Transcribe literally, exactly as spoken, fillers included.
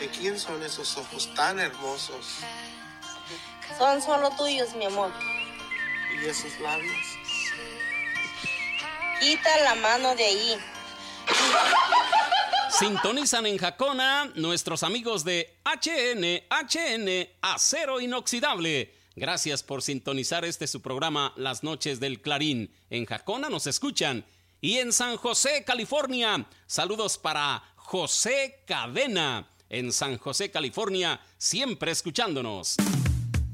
¿De quién son esos ojos tan hermosos? Son solo tuyos, mi amor. ¿Y esos labios? Quita la mano de ahí. Sintonizan en Jacona nuestros amigos de H N, H N, Acero Inoxidable. Gracias por sintonizar este su programa Las Noches del Clarín. En Jacona nos escuchan. Y en San José, California, saludos para José Cadena. En San José, California, siempre escuchándonos.